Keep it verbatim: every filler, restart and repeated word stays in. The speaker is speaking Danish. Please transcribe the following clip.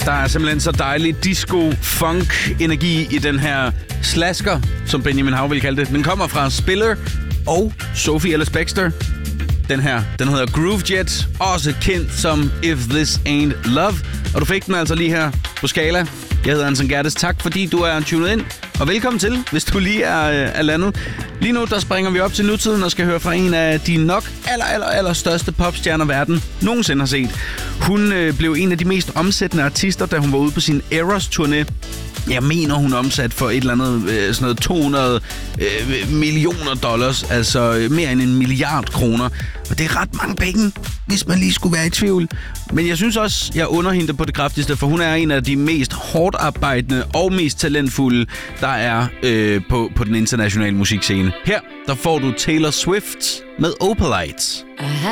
Der er simpelthen så dejlig disco-funk-energi i den her slasker, som Benjamin Hav vil kalde det. Den kommer fra Spiller og Sophie Ellis-Bextor. Den her, den hedder Groove Jet, også kendt som If This Ain't Love. Og du fik den altså lige her på Skala. Jeg hedder Anton Gerdes. Tak fordi du er tunet ind. Og velkommen til, hvis du lige er, er landet. Lige nu, der springer vi op til nutiden og skal høre fra en af de nok aller, aller, aller største popstjerner, verden nogensinde har set. Hun øh, blev en af de mest omsættende artister, da hun var ude på sin Eras-turné. Jeg mener, hun omsat for et eller andet øh, sådan noget to hundrede øh, millioner dollars, altså øh, mere end en milliard kroner. Og det er ret mange penge, hvis man lige skulle være i tvivl. Men jeg synes også, jeg under hende på det kraftigste, for hun er en af de mest hårdt arbejdende og mest talentfulde, der er øh, på, på den internationale musikscene. Her, der får du Taylor Swift med Opalite.